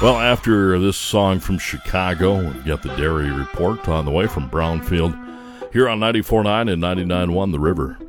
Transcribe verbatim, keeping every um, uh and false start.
Well, after this song from Chicago, we've got the Dairy Report on the way from Brownfield here on ninety-four point nine and ninety-nine point one The River.